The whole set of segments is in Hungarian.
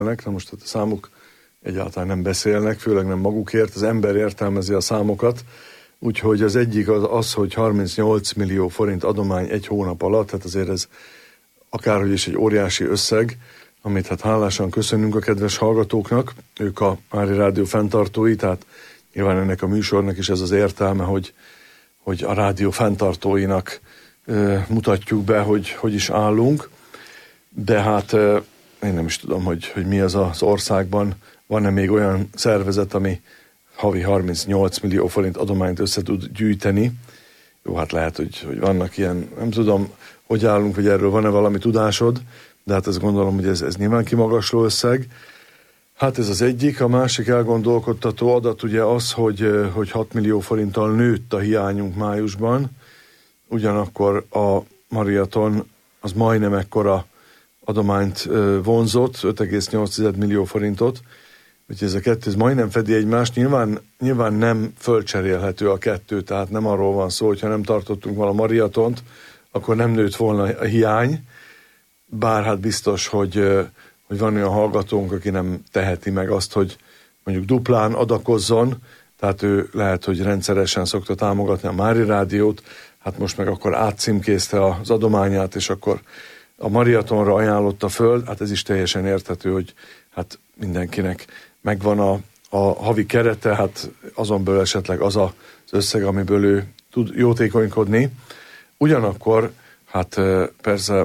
Na most a számok egyáltalán nem beszélnek, főleg nem magukért, az ember értelmezi a számokat, úgyhogy az egyik az, hogy 38 millió forint adomány egy hónap alatt, tehát azért ez akárhogy is egy óriási összeg, amit hát hálásan köszönünk a kedves hallgatóknak, ők a Mária Rádió fenntartói, tehát nyilván ennek a műsornak is ez az értelme, hogy a rádió fenntartóinak mutatjuk be, hogy is állunk, de hát én nem is tudom, hogy mi az országban, van-e még olyan szervezet, ami havi 38 millió forint adományt össze tud gyűjteni. Jó, hát lehet, hogy vannak ilyen, nem tudom, hogy állunk, hogy erről van-e valami tudásod, de hát ezt gondolom, hogy ez nyilván kimagasló összeg. Hát ez az egyik, a másik elgondolkodtató adat ugye az, hogy 6 millió forinttal nőtt a hiányunk májusban, ugyanakkor a maraton az majdnem ekkora adományt vonzott, 5,8 millió forintot, úgyhogy ez a kettő ez majdnem fedi egymást, nyilván nem fölcserélhető a kettő, tehát nem arról van szó, hogyha nem tartottunk volna maratont, akkor nem nőtt volna a hiány, bár hát biztos, hogy van olyan hallgatónk, aki nem teheti meg azt, hogy mondjuk duplán adakozzon, tehát ő lehet, hogy rendszeresen szokta támogatni a Mária Rádiót, hát most meg akkor átcímkézte az adományát, és akkor a maratonra ajánlotta föl, hát ez is teljesen érthető, hogy hát mindenkinek megvan a havi kerete, hát azonből esetleg az az összeg, amiből ő tud jótékonykodni. Ugyanakkor hát persze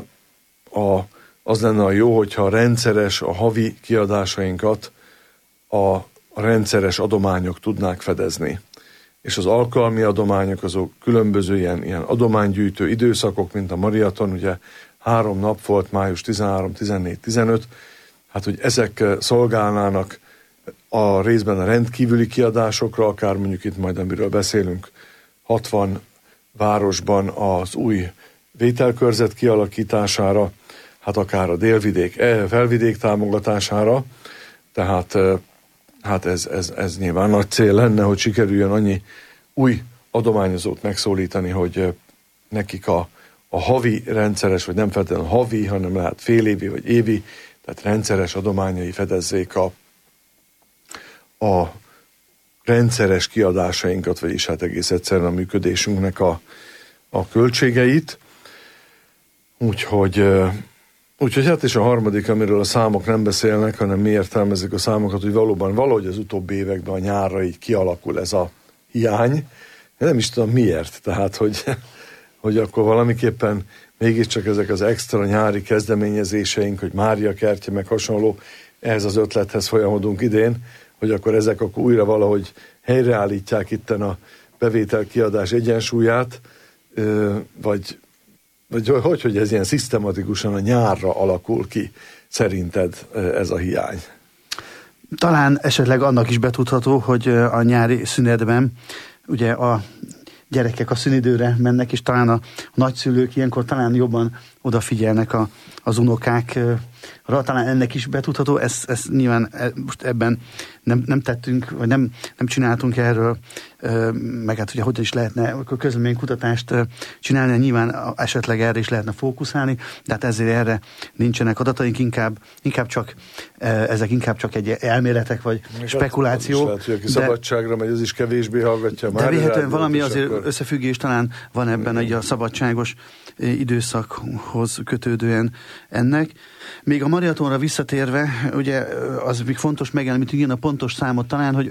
az lenne a jó, hogyha rendszeres a havi kiadásainkat a rendszeres adományok tudnák fedezni. És az alkalmi adományok azok különböző ilyen adománygyűjtő időszakok, mint a maraton, ugye 3 nap volt, május 13, 14, 15, hát hogy ezek szolgálnának a részben a rendkívüli kiadásokra, akár mondjuk itt majd, amiről beszélünk, 60 városban az új vételkörzet kialakítására, hát akár a felvidék támogatására, tehát hát ez nyilván nagy cél lenne, hogy sikerüljön annyi új adományozót megszólítani, hogy nekik a havi rendszeres, vagy nem feltétlenül havi, hanem lehet félévi vagy évi, tehát rendszeres adományai fedezzék a rendszeres kiadásainkat, vagyis hát egész egyszerűen a működésünknek a költségeit. Úgyhogy hát és a harmadik, amiről a számok nem beszélnek, hanem mi értelmezik a számokat, hogy valóban valahogy az utóbbi években a nyárra így kialakul ez a hiány. Nem is tudom miért, tehát hogy akkor valamiképpen mégiscsak ezek az extra nyári kezdeményezéseink, hogy Mária kertje meg hasonló, ehhez az ötlethez folyamodunk idén, hogy akkor ezek akkor újra valahogy helyreállítják itten a bevétel-kiadás egyensúlyát, vagy hogy ez ilyen szisztematikusan a nyárra alakul ki, szerinted ez a hiány? Talán esetleg annak is betudható, hogy a nyári szünetben ugye a gyerekek a szünidőre mennek, és talán a nagyszülők ilyenkor talán jobban odafigyelnek az unokákra, talán ennek is betudható, ezt nyilván most ebben nem tettünk, vagy nem csináltunk erről, meg hát ugye hogy is lehetne közleménykutatást csinálni, nyilván esetleg erre is lehetne fókuszálni, de hát ezért erre nincsenek adataink, inkább csak egy elméletek, vagy spekuláció. Az is lehet, hogy aki szabadságra megy, az is kevésbé hallgatja már. De véletlenül valami azért összefüggés talán van ebben egy a szabadságos időszakhoz kötődően ennek. Még a maratonra visszatérve, ugye az még fontos megemlíteni, igen, a pontos számot talán, hogy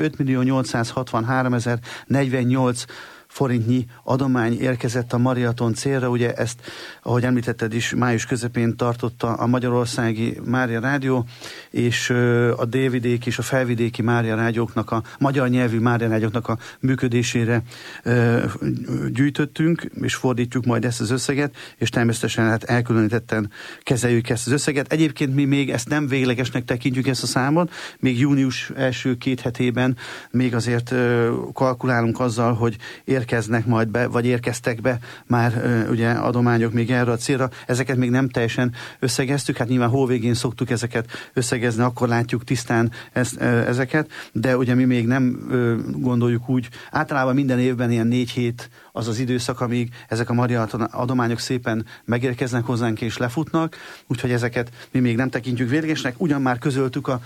5.863.048 forintnyi adomány érkezett a maraton célra, ugye ezt, ahogy említetted is, május közepén tartotta a Magyarországi Mária Rádió, és a délvidéki és a felvidéki Mária Rádióknak, a magyar nyelvű Mária Rádióknak a működésére gyűjtöttünk, és fordítjuk majd ezt az összeget, és természetesen hát elkülönítetten kezeljük ezt az összeget. Egyébként mi még ezt nem véglegesnek tekintjük ezt a számot, még június első 2 hetében még azért kalkulálunk azzal, hogy érkezik érkeznek majd be, vagy érkeztek be már ugye adományok még erre a célra. Ezeket még nem teljesen összegeztük, hát nyilván hóvégén szoktuk ezeket összegezni, akkor látjuk tisztán ezeket, de ugye mi még nem gondoljuk úgy, általában minden évben ilyen 4 hét az az időszak, amíg ezek a Maria adományok szépen megérkeznek hozzánk és lefutnak, úgyhogy ezeket mi még nem tekintjük véglegesnek. Ugyan már közöltük a